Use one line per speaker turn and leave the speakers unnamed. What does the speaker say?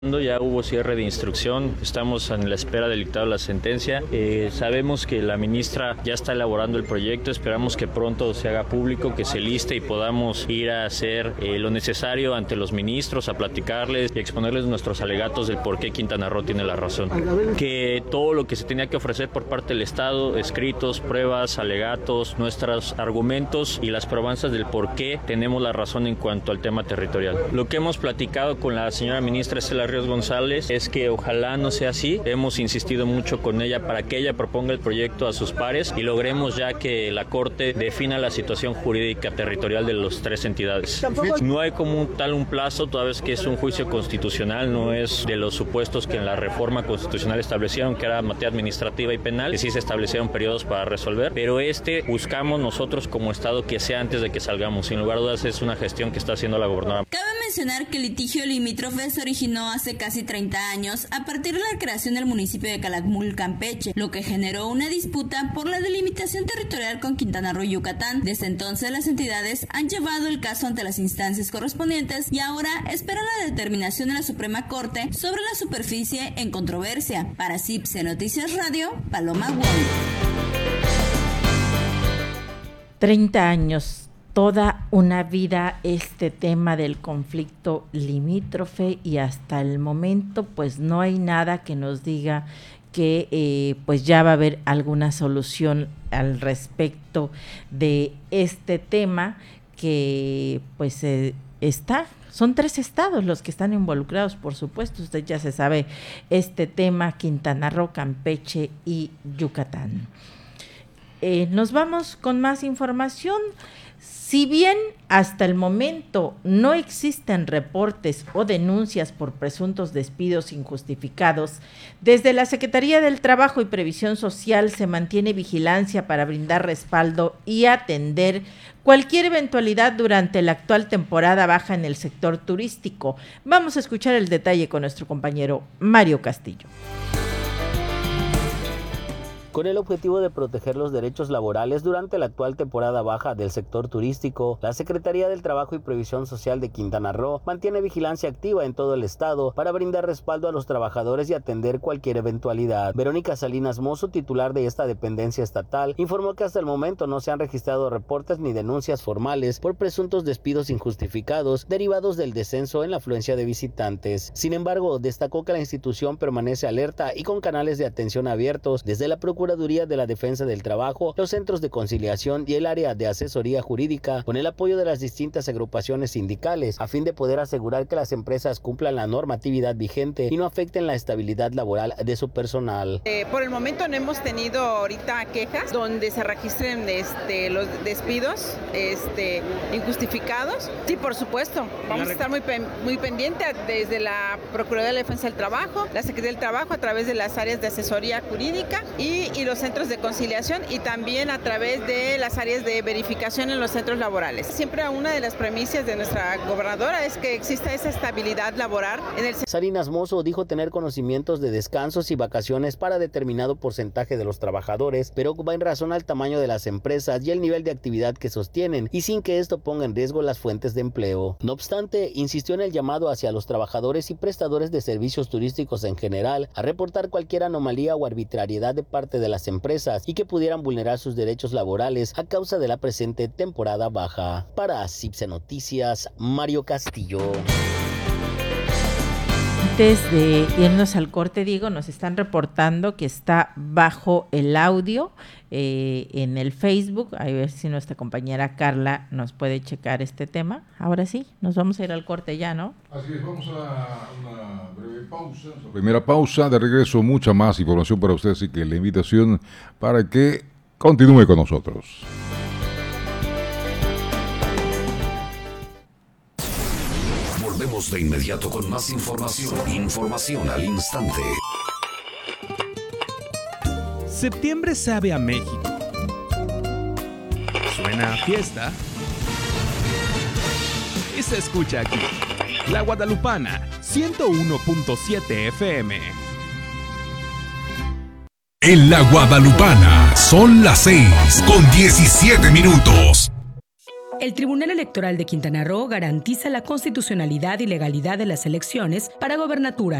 Ya hubo cierre de instrucción, estamos en la espera del dictado de la sentencia. Sabemos que la ministra ya está elaborando el proyecto, esperamos que pronto se haga público, que se liste y podamos ir a hacer lo necesario ante los ministros, a platicarles y exponerles nuestros alegatos del por qué Quintana Roo tiene la razón. Que todo lo que se tenía que ofrecer por parte del Estado, escritos, pruebas, alegatos, nuestros argumentos y las probanzas del por qué tenemos la razón en cuanto al tema territorial. Lo que hemos platicado con la señora ministra Estela Ríos González es que ojalá no sea así. Hemos insistido mucho con ella para que ella proponga el proyecto a sus pares y logremos ya que la Corte defina la situación jurídica territorial de las tres entidades. No hay como tal un plazo, toda vez que es un juicio constitucional, no es de los supuestos que en la reforma constitucional establecieron, que era materia administrativa y penal, que sí se establecieron periodos para resolver, pero buscamos nosotros como Estado que sea antes de que salgamos. Sin lugar a dudas es una gestión que está haciendo la gobernadora.
Cabe mencionar que el litigio limítrofe se originó hace casi 30 años a partir de la creación del municipio de Calakmul, Campeche, lo que generó una disputa por la delimitación territorial con Quintana Roo y Yucatán. Desde entonces las entidades han llevado el caso ante las instancias correspondientes y ahora esperan la determinación de la Suprema Corte sobre la superficie en controversia. Para CIPSE Noticias Radio, Paloma Wong.
30 años. Toda una vida este tema del conflicto limítrofe y hasta el momento pues no hay nada que nos diga que pues ya va a haber alguna solución al respecto de este tema que pues son 3 estados los que están involucrados, por supuesto, usted ya se sabe este tema: Quintana Roo, Campeche y Yucatán. Nos vamos con más información. Si bien hasta el momento no existen reportes o denuncias por presuntos despidos injustificados, desde la Secretaría del Trabajo y Previsión Social se mantiene vigilancia para brindar respaldo y atender cualquier eventualidad durante la actual temporada baja en el sector turístico. Vamos a escuchar el detalle con nuestro compañero Mario Castillo.
Con el objetivo de proteger los derechos laborales durante la actual temporada baja del sector turístico, la Secretaría del Trabajo y Previsión Social de Quintana Roo mantiene vigilancia activa en todo el estado para brindar respaldo a los trabajadores y atender cualquier eventualidad. Verónica Salinas Mozo, titular de esta dependencia estatal, informó que hasta el momento no se han registrado reportes ni denuncias formales por presuntos despidos injustificados derivados del descenso en la afluencia de visitantes. Sin embargo, destacó que la institución permanece alerta y con canales de atención abiertos desde la Procuraduría de la Defensa del Trabajo, los centros de conciliación y el área de asesoría jurídica, con el apoyo de las distintas agrupaciones sindicales, a fin de poder asegurar que las empresas cumplan la normatividad vigente y no afecten la estabilidad laboral de su personal.
Por el momento no hemos tenido ahorita quejas donde se registren los despidos injustificados. Sí, por supuesto, vamos a estar muy pendientes desde la Procuraduría de la Defensa del Trabajo, la Secretaría del Trabajo a través de las áreas de asesoría jurídica y los centros de conciliación, y también a través de las áreas de verificación en los centros laborales. Siempre una de las premisas de nuestra gobernadora es que exista esa estabilidad laboral en el sector.
Salinas Mozo dijo tener conocimientos de descansos y vacaciones para determinado porcentaje de los trabajadores, pero va en razón al tamaño de las empresas y el nivel de actividad que sostienen, y sin que esto ponga en riesgo las fuentes de empleo. No obstante, insistió en el llamado hacia los trabajadores y prestadores de servicios turísticos en general a reportar cualquier anomalía o arbitrariedad de parte de las empresas y que pudieran vulnerar sus derechos laborales a causa de la presente temporada baja. Para CIPSE Noticias, Mario Castillo.
Antes de irnos al corte, Diego, nos están reportando que está bajo el audio en el Facebook. A ver si nuestra compañera Carla nos puede checar este tema. Ahora sí, nos vamos a ir al corte ya, ¿no?
Así es, vamos a una breve pausa. Primera pausa, de regreso mucha más información para ustedes, así que la invitación para que continúe con nosotros.
Volvemos de inmediato con más información. Información al instante.
Septiembre sabe a México. Suena a fiesta. Y se escucha aquí. La Guadalupana, 101.7 FM.
En La Guadalupana son las 6:17.
El Tribunal Electoral de Quintana Roo garantiza la constitucionalidad y legalidad de las elecciones para gobernatura